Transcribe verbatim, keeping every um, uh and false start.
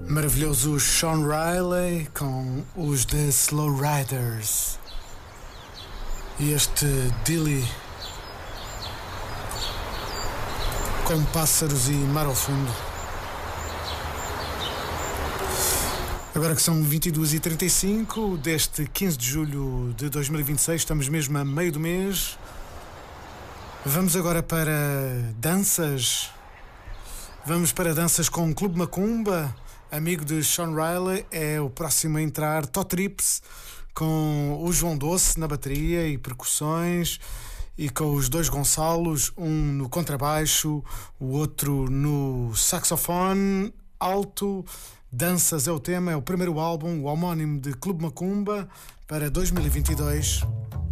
Maravilhoso Sean Riley com os The Slow Riders. E este Dilly com pássaros e mar ao fundo. Agora que são vinte e duas e trinta e cinco deste quinze de julho de dois mil e vinte e seis, estamos mesmo a meio do mês. Vamos agora para danças. Vamos para danças com o Clube Macumba, amigo de Sean Riley, é o próximo a entrar. Totrips, com o João Doce na bateria e percussões, e com os dois Gonçalos, um no contrabaixo, o outro no saxofone alto. Danças é o tema, é o primeiro álbum, o homónimo de Clube Macumba para dois mil e vinte e dois.